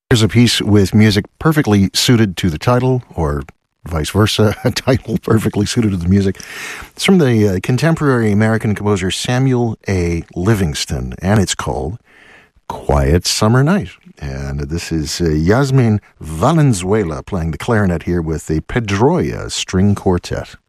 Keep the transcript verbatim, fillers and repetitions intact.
Here's a piece with music perfectly suited to the title, or vice versa, a title perfectly suited to the music. It's from the uh, contemporary American composer Samuel A. Livingston, and it's called Quiet Summer Night. And this is uh, Yasmin Valenzuela playing the clarinet here with the Pedroia String Quartet.